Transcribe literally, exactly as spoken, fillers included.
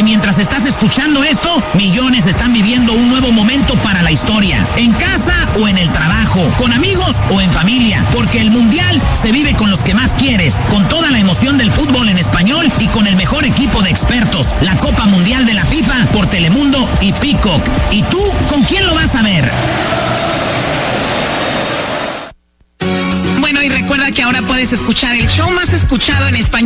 mientras estás escuchando esto, millones están viviendo un nuevo momento para la historia. En casa o en el trabajo, con amigos o en familia. Porque el Mundial se vive con los que más quieres, con toda la emoción del fútbol en español y con el mejor equipo de expertos. La Copa Mundial de la FIFA por Telemundo y Peacock. ¿Y tú con quién lo vas a ver? Bueno, y recuerda que ahora puedes escuchar el show más escuchado en español